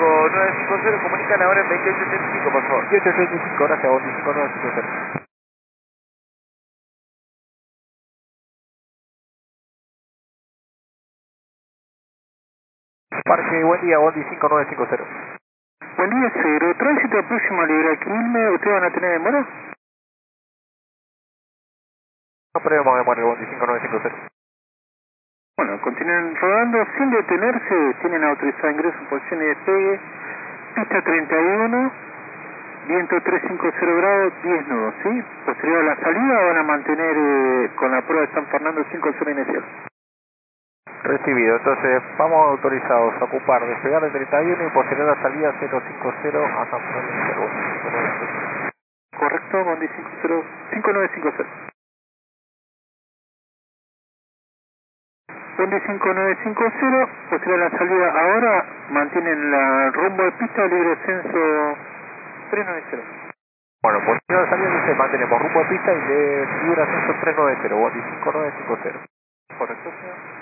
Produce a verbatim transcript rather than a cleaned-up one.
cinco nueve cinco cero, comunican ahora en veintiocho ochenta y cinco, por favor. veintiocho ochenta y cinco, gracias, Bondi cinco nueve cinco cero. Parque, buen día, Bondi cinco nueve cinco cero. Buen día, cero. Tránsito próximo a Libre Quilmes, ¿ustedes van a tener demora? No prevemos demora, Bondi cinco nueve cinco cero. Bueno, continúen rodando sin detenerse, tienen autorizado ingreso en posición y despegue, pista treinta y uno, viento trescientos cincuenta grados, diez nudos, ¿sí? Posterior a la salida van a mantener eh, con la prueba de San Fernando cinco cero inicial. Recibido, entonces vamos autorizados a ocupar, despegar el treinta y uno y posterior a la salida cero cinco cero a San Fernando. Correcto, Bondi cinco nueve cinco cero. Bondi cinco nueve cinco cero, posterior a la salida ahora, mantienen la rumbo de pista, libre descenso trescientos noventa. Bueno, posterior a la salida entonces mantenemos rumbo de pista y de libre ascenso trescientos noventa, Bondi cinco nueve cinco cero. Correcto, señor.